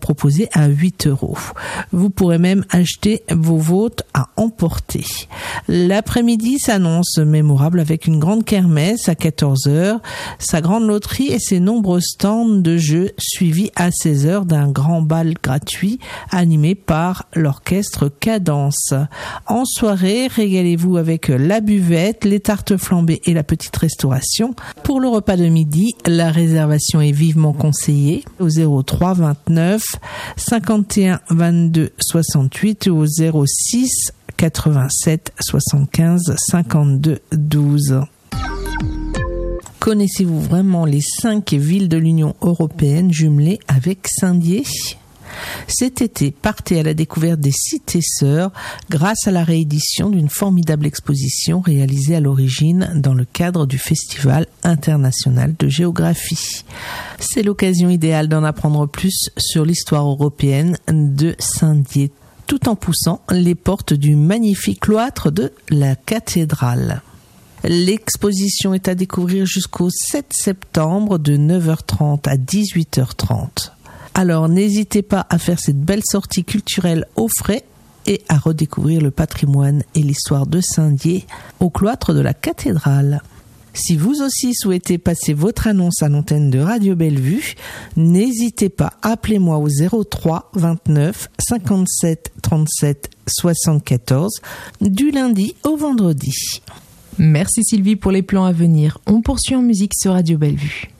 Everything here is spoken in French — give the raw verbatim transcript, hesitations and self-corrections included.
proposé à huit euros. Vous pourrez même acheter vos votes à emporter. L'après-midi s'annonce mémorable avec une grande kermesse à quatorze heures, sa grande loterie et ses nombreux stands de jeux suivis à seize heures d'un grand bal gratuit animé par l'orchestre Cadence. En soirée, régalez-vous avec la buvette, les tartes flambées et la petite restauration. Pour le repas de midi, la réservation est vivement conseillée au zéro trois vingt-neuf cinquante et un vingt-deux soixante-huit ou au zéro six quatre-vingt-sept soixante-quinze cinquante-deux douze. Connaissez-vous vraiment les cinq villes de l'Union européenne jumelées avec Saint-Dié ? Cet été, partez à la découverte des cités sœurs grâce à la réédition d'une formidable exposition réalisée à l'origine dans le cadre du Festival international de géographie. C'est l'occasion idéale d'en apprendre plus sur l'histoire européenne de Saint-Dié, tout en poussant les portes du magnifique cloître de la cathédrale. L'exposition est à découvrir jusqu'au sept septembre de neuf heures trente à dix-huit heures trente. Alors n'hésitez pas à faire cette belle sortie culturelle au frais et à redécouvrir le patrimoine et l'histoire de Saint-Dié au cloître de la cathédrale. Si vous aussi souhaitez passer votre annonce à l'antenne de Radio Bellevue, n'hésitez pas, appelez-moi au zéro trois vingt-neuf cinquante-sept trente-sept soixante-quatorze du lundi au vendredi. Merci Sylvie pour les plans à venir. On poursuit en musique sur Radio Bellevue.